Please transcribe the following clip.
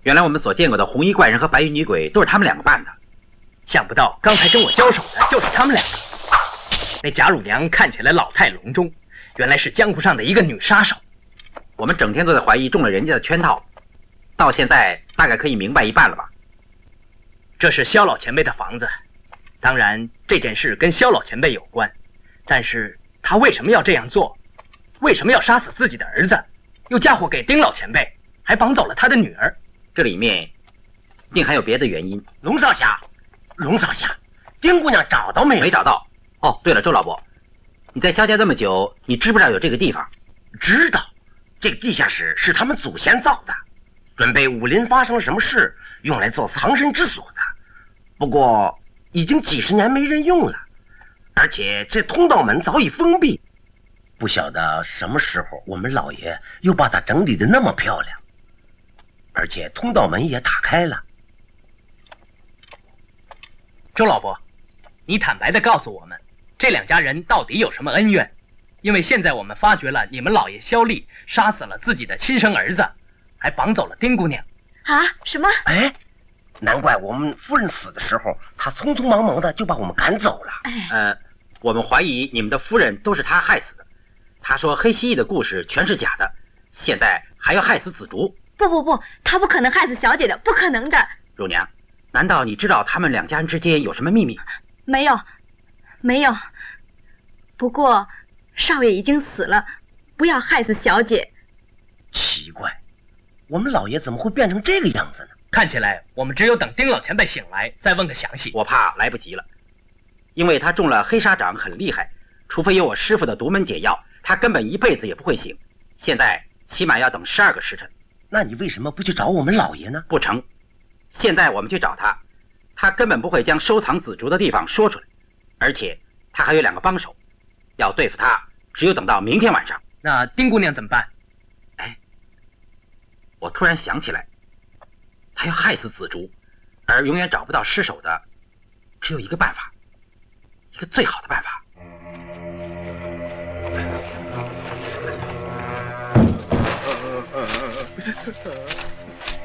原来我们所见过的红衣怪人和白衣女鬼都是他们两个扮的。 想不到刚才跟我交手的就是他们两个。那贾乳娘看起来老态龙钟，原来是江湖上的一个女杀手。 我们整天都在怀疑中了人家的圈套，到现在大概可以明白一半了吧？ 这是萧老前辈的房子，当然这件事跟萧老前辈有关，但是他为什么要这样做？为什么要杀死自己的儿子，又嫁祸给丁老前辈，还绑走了他的女儿？ 这里面一定还有别的原因。 龙少侠，龙少侠，丁姑娘找到没有？ 没找到。哦，对了，周老伯，你在萧家这么久，你知不知道有这个地方？ 知道，这个地下室是他们祖先造的，准备武林发生了什么事，用来做藏身之所的。不过已经几十年没人用了，而且这通道门早已封闭，不晓得什么时候我们老爷又把它整理得那么漂亮，而且通道门也打开了。 周老伯，你坦白地告诉我们，这两家人到底有什么恩怨？因为现在我们发觉了你们老爷萧立杀死了自己的亲生儿子，还绑走了丁姑娘。 啊？什么？ 哎，难怪我们夫人死的时候，他匆匆忙忙的就把我们赶走了。 我们怀疑你们的夫人都是他害死的。他说黑蜥蜴的故事全是假的，现在还要害死紫竹。 不，他不可能害死小姐的，不可能的。 乳娘，难道你知道他们两家人之间有什么秘密？ 没有。不过少爷已经死了，不要害死小姐。 奇怪，我们老爷怎么会变成这个样子呢？ 看起来我们只有等丁老前辈醒来再问个详细。 我怕来不及了，因为他中了黑沙掌很厉害，除非有我师傅的独门解药，他根本一辈子也不会醒。现在起码要等12个时辰。 那你为什么不去找我们老爷呢？ 不成，现在我们去找他，他根本不会将收藏紫竹的地方说出来，而且他还有2个帮手，要对付他只有等到明天晚上。 那丁姑娘怎么办？ 我突然想起来，他要害死紫竹，而永远找不到尸首的，只有一个办法，一个最好的办法。